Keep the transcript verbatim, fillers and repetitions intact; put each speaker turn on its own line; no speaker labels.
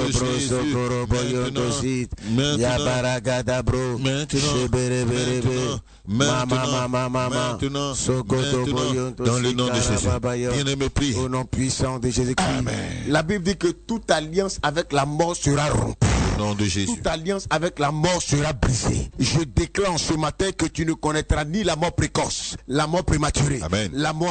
Jésus. Maintenant, maintenant, maintenant, maintenant, dans le nom de Jésus. Bien-aimé, prie.
Au nom puissant de Jésus-Christ.
Amen.
La Bible dit que toute alliance avec la mort sera rompue.
Nom de Jésus.
Toute alliance avec la mort sera brisée. Je déclare ce matin que tu ne connaîtras ni la mort précoce, la mort prématurée,
Amen.
la mort